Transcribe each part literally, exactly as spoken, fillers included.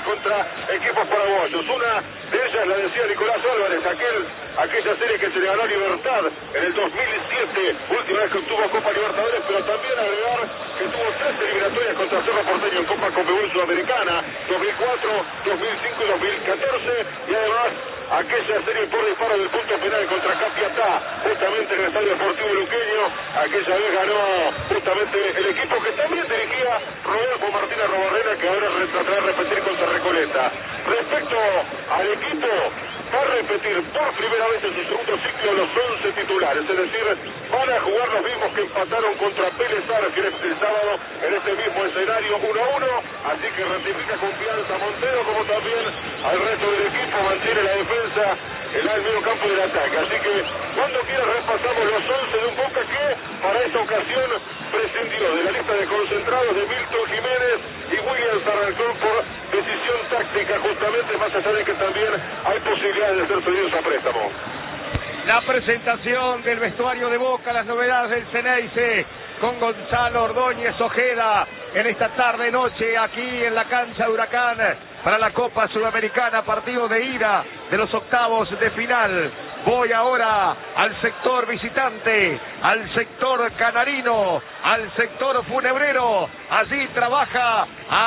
contra equipos paraguayos. Una de ellas la decía Nicolás Álvarez, aquel, aquella serie que se le ganó a Libertad en el dos mil siete, última vez que obtuvo Copa Libertadores, pero también agregar que tuvo tres eliminatorias contra Cerro Porteño en Copa Conmebol Sudamericana, dos mil cuatro, dos mil cinco y dos mil catorce, y además aquella serie por disparo del punto penal contra Capiatá, justamente en el Estadio Deportivo Luqueño. Aquella vez ganó justamente el equipo que también dirigía Rodolfo Martínez Robarrena, que ahora tratará de repetir contra Recoleta. Respecto al equipo, va a repetir por primera vez en su segundo ciclo los once titulares, es decir, van a jugar los mismos que empataron contra Vélez Sarsfield el sábado en este mismo escenario uno a uno, así que ratifica confianza a Montero, como también al resto del equipo, mantiene la defensa en el medio campo del ataque, así que cuando quieras repasamos los once de un Boca que para esta ocasión prescindió de la lista de concentrados de Milton Jiménez y William Sarrancón por decisión táctica, justamente, más allá de que también hay posibilidades de ser cedidos a préstamo. La presentación del vestuario de Boca, las novedades del Ceneice, con Gonzalo Ordóñez Ojeda en esta tarde-noche aquí en la cancha de Huracán para la Copa Sudamericana, partido de ida de los octavos de final. Voy ahora al sector visitante, al sector canarino, al sector funebrero. Allí trabaja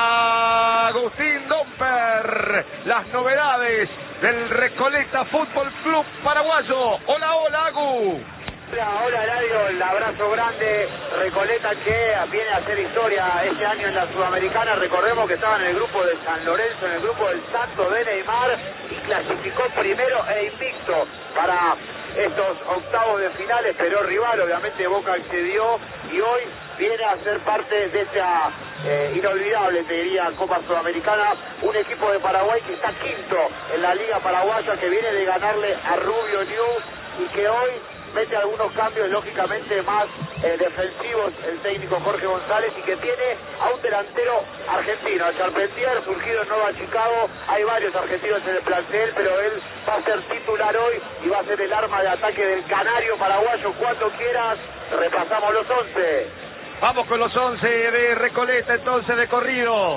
Agustín Domper. Las novedades del Recoleta Fútbol Club Paraguayo. Hola, hola, Agu. Hola, hola, Eladio, el abrazo grande. Recoleta que viene a hacer historia este año en la Sudamericana. Recordemos que estaba en el grupo de San Lorenzo, en el grupo del Santos de Neymar, y clasificó primero e invicto para estos octavos de final. Esperó rival, obviamente Boca accedió y hoy viene a ser parte de esta eh, inolvidable, te diría, Copa Sudamericana. Un equipo de Paraguay que está quinto en la Liga Paraguaya, que viene de ganarle a Rubio News y que hoy mete algunos cambios lógicamente más eh, defensivos el técnico Jorge González, y que tiene a un delantero argentino, a Charpentier, surgido en Nueva Chicago. Hay varios argentinos en el plantel, pero él va a ser titular hoy y va a ser el arma de ataque del canario paraguayo. Cuando quieras, repasamos los once. Vamos con los once de Recoleta, entonces, de corrido.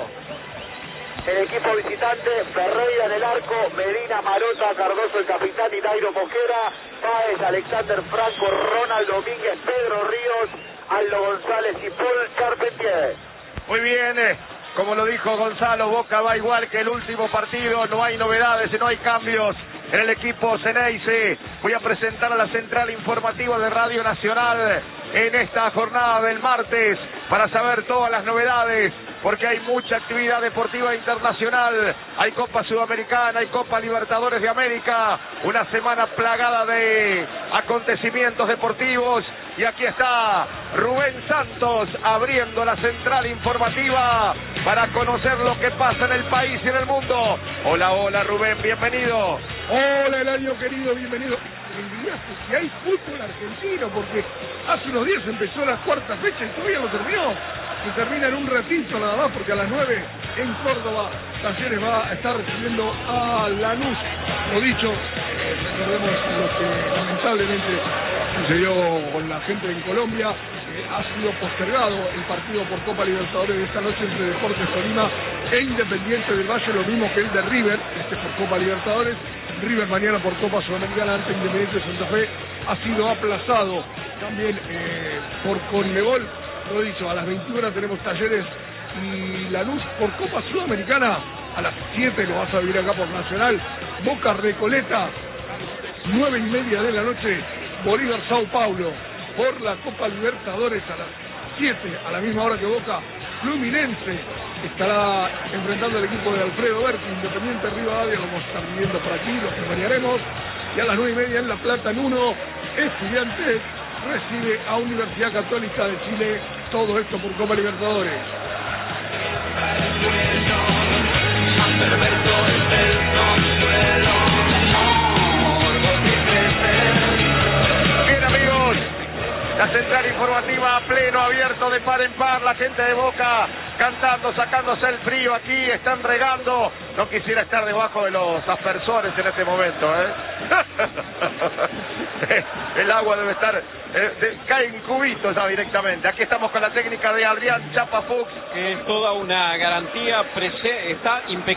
El equipo visitante: Ferreira en el arco, Medina, Marota, Cardoso el capitán y Nairo Mosquera, Páez, Alexander Franco, Ronald Domínguez, Pedro Ríos, Aldo González y Paul Charpentier. Muy bien, eh, como lo dijo Gonzalo, Boca va igual que el último partido, no hay novedades, no hay cambios en el equipo Ceneice. Voy a presentar a la central informativa de Radio Nacional en esta jornada del martes para saber todas las novedades, porque hay mucha actividad deportiva internacional. Hay Copa Sudamericana, hay Copa Libertadores de América, una semana plagada de acontecimientos deportivos. Y aquí está Rubén Santos abriendo la central informativa para conocer lo que pasa en el país y en el mundo. Hola, hola Rubén, bienvenido. Hola, Eladio querido, bienvenido. Si hay fútbol argentino, porque hace unos días empezó la cuarta fecha y todavía no terminó. Se termina en un ratito nada más, porque a las nueve en Córdoba Talleres va a estar recibiendo a Lanús. Lo dicho, eh, recordemos lo que lamentablemente sucedió con la gente en Colombia. Eh, ha sido postergado el partido por Copa Libertadores de esta noche entre Deportes Tolima e Independiente del Valle, lo mismo que el de River, este por Copa Libertadores. River mañana por Copa Sudamericana ante Independiente de Santa Fe ha sido aplazado también eh, por Conmebol. Lo dicho, a las veintiuna tenemos Talleres y Lanús por Copa Sudamericana. A las siete lo vas a vivir acá por Nacional. Boca Recoleta, nueve y media de la noche. Bolívar Sao Paulo por la Copa Libertadores a las siete, a la misma hora que Boca. Fluminense estará enfrentando al equipo de Alfredo Berti. Independiente Rivadavia, lo vamos a estar viendo por aquí, lo acompañaremos. Y a las nueve y media en La Plata, en uno, Estudiantes recibe a Universidad Católica de Chile. Todo esto por Copa Libertadores. Bien, amigos, la central informativa a pleno abierto de par en par. La gente de Boca cantando, sacándose el frío aquí, están regando. No quisiera estar debajo de los aspersores en este momento, ¿eh? El agua debe estar, eh, de, cae en cubitos ya directamente. Aquí estamos con la técnica de Adrián Chapa Fuchs. Que es toda una garantía, prese, está impecable.